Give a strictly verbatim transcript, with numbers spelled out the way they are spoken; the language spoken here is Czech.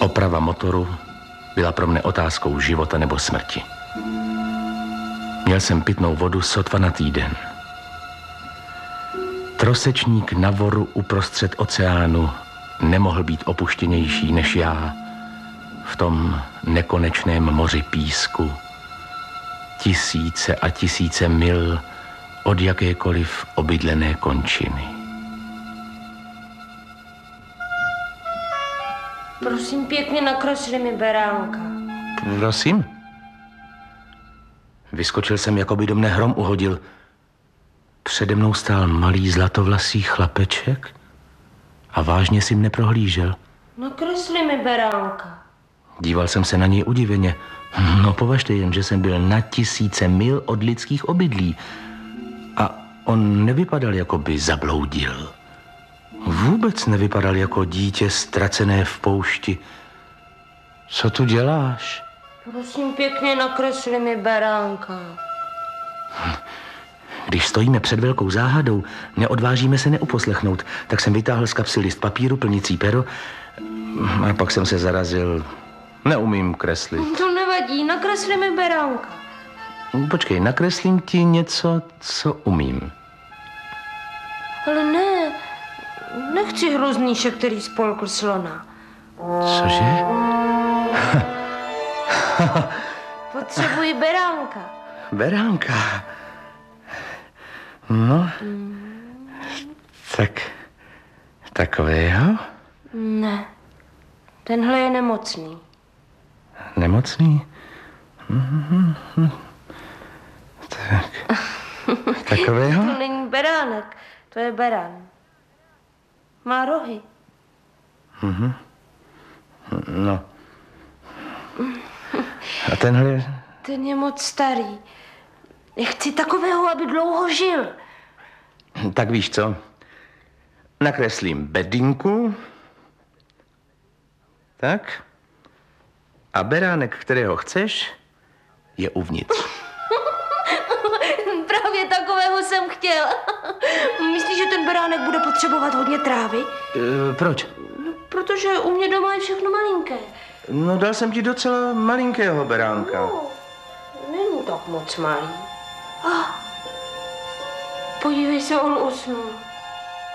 Oprava motoru byla pro mne otázkou života nebo smrti. Měl jsem pitnou vodu sotva na týden. Trosečník na voru uprostřed oceánu nemohl být opuštěnější než já v tom nekonečném moři písku. Tisíce a tisíce mil od jakékoliv obydlené končiny. Prosím pěkně, nakresli mi beránka. Prosím? Vyskočil jsem, jako by do mne hrom uhodil. Přede mnou stál malý zlatovlasý chlapeček a vážně si mne prohlížel. Nakresli mi beránka. Díval jsem se na něj udiveně. No považte jen, že jsem byl na tisíce mil od lidských obydlí. A on nevypadal, jako by zabloudil. Vůbec nevypadal jako dítě ztracené v poušti. Co tu děláš? Prosím pěkně, nakresli mi beránka. Když stojíme před velkou záhadou, neodvážíme se neuposlechnout, tak jsem vytáhl z kapsy list papíru plnící pero a pak jsem se zarazil. Neumím kreslit. To nevadí, nakresli mi beránka. Počkej, nakreslím ti něco, co umím. Ale ne, nechci hroznýše, který spolkl slona. Cože? Potřebuji beránka. Beránka. No, tak takového? Ne, tenhle je nemocný. Nemocný? Mm-hmm. Tak, takového? To není beránek, to je berán. Má rohy. Mm-hmm. No. A tenhle? Ten je moc starý. Chci takového, aby dlouho žil. Tak víš co? Nakreslím bedinku. Tak. A beránek, kterého chceš, je uvnitř. Právě takového jsem chtěl. Myslíš, že ten beránek bude potřebovat hodně trávy? E, proč? No, protože u mě doma je všechno malinké. No, dal jsem ti docela malinkého beránka. No, není tak moc malý. Ah, podívej se, on usnul.